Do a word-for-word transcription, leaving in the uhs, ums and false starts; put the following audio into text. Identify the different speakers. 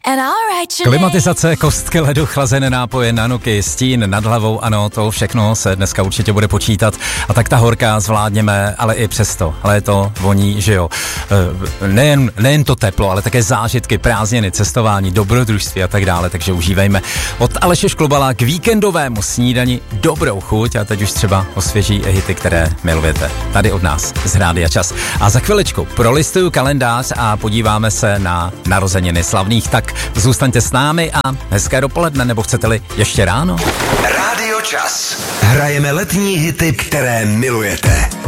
Speaker 1: Klimatizace, kostky ledu, chlazené nápoje, nanuky, stín nad hlavou, ano, to všechno se dneska určitě bude počítat. A tak ta horka zvládněme, ale i přesto. Léto voní, že jo. Nejen, nejen to teplo, ale také zážitky, prázdniny, cestování, dobrodružství a tak dále, takže užívejme. Od Aleše Šklobala k víkendovému snídani dobrou chuť a teď už třeba osvěží hity, které milujete. Tady od nás z Rádia Čas. A za chviličku prolistuju kalendář a podíváme se na narozeniny slavných. Tak zůstaňte s námi a hezké dopoledne, nebo chcete-li ještě ráno?
Speaker 2: Rádio Čas. Hrajeme letní hity, které milujete.